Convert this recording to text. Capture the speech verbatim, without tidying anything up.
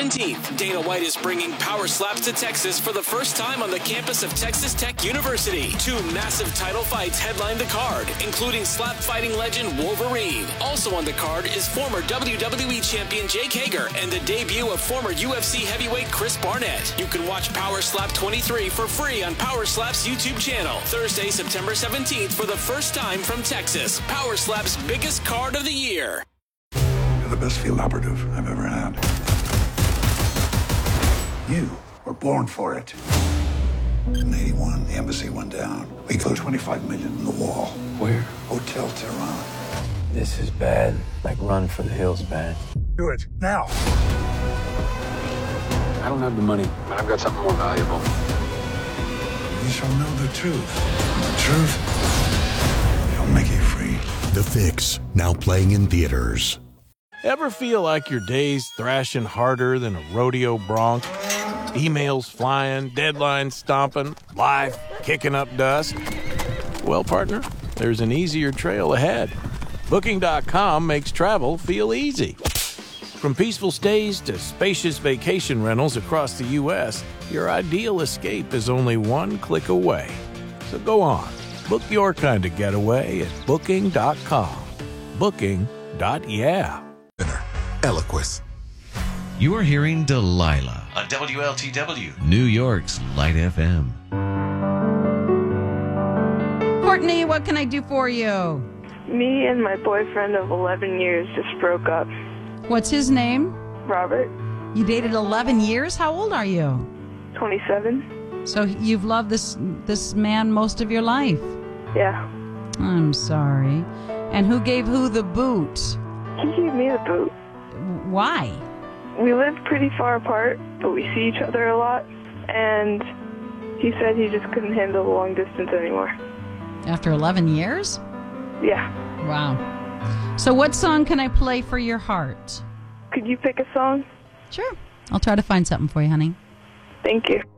seventeenth, Dana White is bringing Power Slaps to Texas for the first time on the campus of Texas Tech University. Two massive title fights headline the card, including slap fighting legend Wolverine. Also on the card is former W W E champion Jake Hager and the debut of former U F C heavyweight Chris Barnett. You can watch Power Slap twenty-three for free on Power Slap's YouTube channel. Thursday, September seventeenth for the first time from Texas. Power Slap's biggest card of the year. You're the best field operative I've ever had. You were born for it. In eighty-one, the embassy went down. We put twenty-five million in the wall. Where? Hotel Tehran. This is bad. Like Run for the Hills bad. Do it, now. I don't have the money, but I've got something more valuable. You shall know the truth. And the truth shall make you free. The Fix, now playing in theaters. Ever feel like your day's thrashing harder than a rodeo bronc? Emails flying, deadlines stomping, life kicking up dust? Well, partner, there's an easier trail ahead. Booking dot com makes travel feel easy. From peaceful stays to spacious vacation rentals across the U S, your ideal escape is only one click away. So go on, book your kind of getaway at Booking dot com. Booking. Yeah. Eloquist. You are hearing Delilah on W L T W, New York's Light F M. Courtney, what can I do for you? Me and my boyfriend of eleven years just broke up. What's his name? Robert. You dated eleven years? How old are you? twenty-seven. So you've loved this this man most of your life? Yeah. I'm sorry. And who gave who the boot? He gave me the boot. Why? We lived pretty far apart, but we see each other a lot, and he said he just couldn't handle the long distance anymore. After eleven years? Yeah. Wow. So what song can I play for your heart? Could you pick a song? Sure. I'll try to find something for you, honey. Thank you.